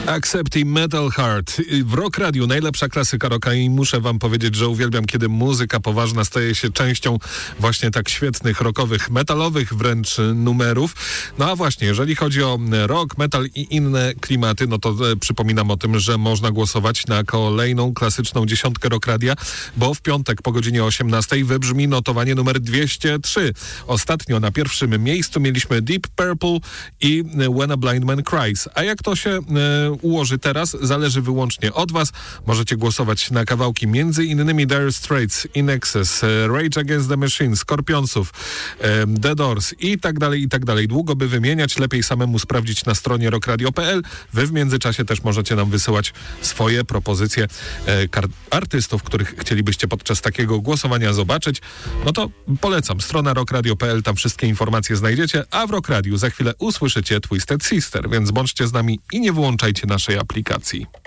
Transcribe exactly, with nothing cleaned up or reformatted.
Accepting Metal Heart w Rock Radio, najlepsza klasyka rocka i muszę wam powiedzieć, że uwielbiam, kiedy muzyka poważna staje się częścią właśnie tak świetnych rockowych, metalowych wręcz numerów. No a właśnie, jeżeli chodzi o rock, metal i inne klimaty, no to e, przypominam o tym, że można głosować na kolejną klasyczną dziesiątkę Rock Radia, bo w piątek po godzinie osiemnastej wybrzmi notowanie numer dwieście trzy. Ostatnio na pierwszym miejscu mieliśmy Deep Purple i When a Blind Man Cries. A jak to się e, ułoży teraz, zależy wyłącznie od was. Możecie głosować na kawałki między innymi Dire Straits, In Excess, Rage Against the Machine, Scorpionsów, um, The Doors i tak dalej, i tak dalej. Długo by wymieniać, lepiej samemu sprawdzić na stronie rock radio kropka p l. Wy w międzyczasie też możecie nam wysyłać swoje propozycje e, kar- artystów, których chcielibyście podczas takiego głosowania zobaczyć. No to polecam. Strona rock radio kropka p l, tam wszystkie informacje znajdziecie, a w Rock Radio za chwilę usłyszycie Twisted Sister, więc bądźcie z nami i nie wyłączajcie naszej aplikacji.